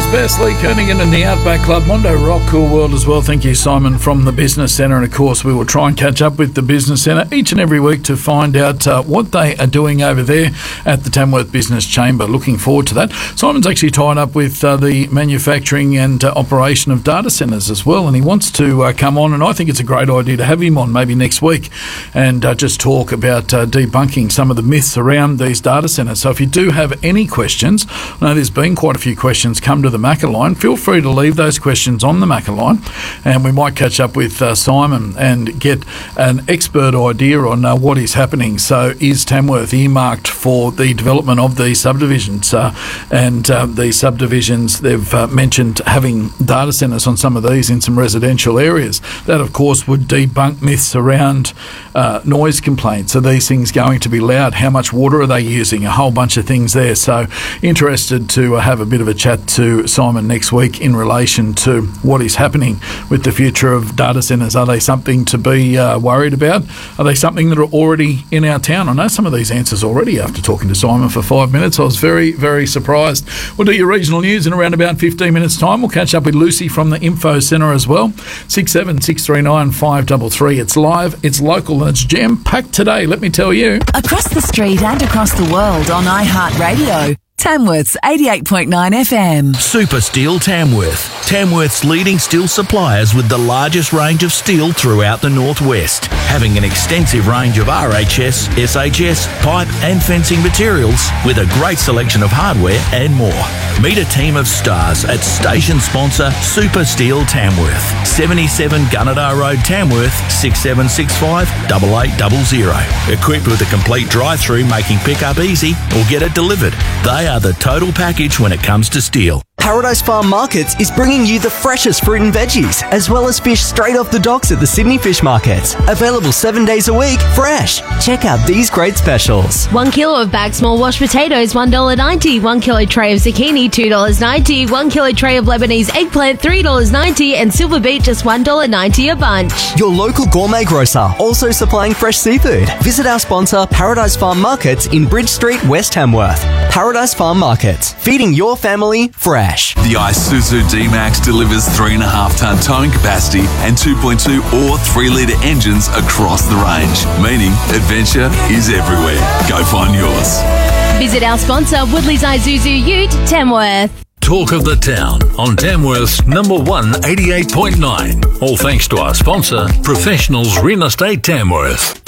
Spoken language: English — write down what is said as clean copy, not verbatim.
best. Lee Kernaghan and the Outback Club. Mondo Rock, Cool World as well. Thank you, Simon, from the Business Centre. And, of course, we will try and catch up with the Business Centre each and every week to find out what they are doing over there at the Tamworth Business Chamber. Looking forward to that. Simon's actually tied up with the manufacturing and operation of data centres as well, and he wants to come on, and I think it's a great idea to have him on maybe next week and just talk about debunking some of the myths around these data centres. So if you do have any questions, I know there's been quite a few questions come to the Macca line. Feel free to leave those questions on the Macca line, and we might catch up with Simon and get an expert idea on what is happening. So is Tamworth earmarked for the development of these subdivisions? These subdivisions, they've mentioned having data centres on some of these in some residential areas. That, of course, would debunk myths around noise complaints. Are these things going to be loud? How much water are they using? A whole bunch of things there. So interested to have a bit of a chat to Simon next week in relation to what is happening with the future of data centres. Are they something to be worried about? Are they something that are already in our town? I know some of these answers already after talking to Simon for 5 minutes. I was very, very surprised. We'll do your regional news in around about 15 minutes' time. We'll catch up with Lucy from the Info Centre as well. 676395 533. It's live, it's local, and it's jam-packed today, let me tell you. Across the street and across the world on iHeartRadio. Tamworth's 88.9 FM. Super Steel Tamworth. Tamworth's leading steel suppliers with the largest range of steel throughout the northwest, having an extensive range of RHS, SHS, pipe and fencing materials with a great selection of hardware and more. Meet a team of stars at station sponsor Super Steel Tamworth. 77 Gunnedah Road, Tamworth, 6765 8800. Equipped with a complete drive-through making pickup easy or get it delivered. They are the total package when it comes to steel. Paradise Farm Markets is bringing you the freshest fruit and veggies, as well as fish straight off the docks at the Sydney Fish Markets. Available 7 days a week, fresh. Check out these great specials. 1 kilo of bagged small washed potatoes, $1.90. 1 kilo tray of zucchini, $2.90. 1 kilo tray of Lebanese eggplant, $3.90. And silver beet, just $1.90 a bunch. Your local gourmet grocer, also supplying fresh seafood. Visit our sponsor, Paradise Farm Markets in Bridge Street, West Tamworth. Paradise Farm Markets, feeding your family fresh. The Isuzu D-Max delivers 3.5-tonne towing capacity and 2.2 or 3-litre engines across the range, meaning adventure is everywhere. Go find yours. Visit our sponsor, Woodley's Isuzu Ute, Tamworth. Talk of the town on Tamworth's number 1 88.9. All thanks to our sponsor, Professionals Real Estate Tamworth.